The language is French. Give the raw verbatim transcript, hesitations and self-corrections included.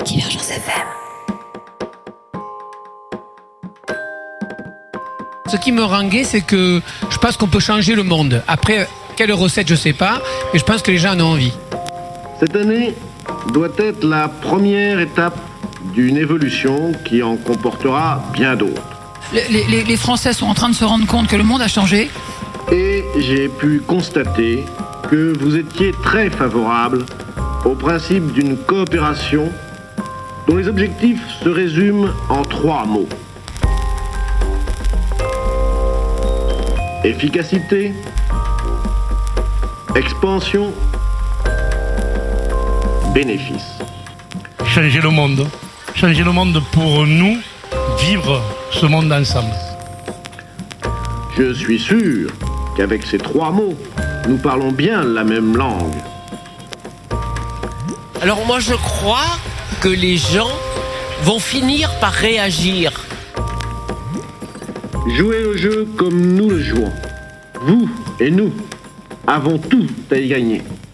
Divergence F M. Ce qui me rend gai, c'est que je pense qu'on peut changer le monde. Après, quelle recette, je sais pas, mais je pense que les gens en ont envie. Cette année doit être la première étape d'une évolution qui en comportera bien d'autres. Les, les, les Français sont en train de se rendre compte que le monde a changé. Et j'ai pu constater que vous étiez très favorable au principe d'une coopération dont les objectifs se résument en trois mots. Efficacité, expansion, bénéfice. Changer le monde. Changer le monde pour nous, vivre ce monde ensemble. Je suis sûr qu'avec ces trois mots, nous parlons bien la même langue. Alors moi je crois que les gens vont finir par réagir. Jouez au jeu comme nous le jouons. Vous et nous avons tout à y gagner.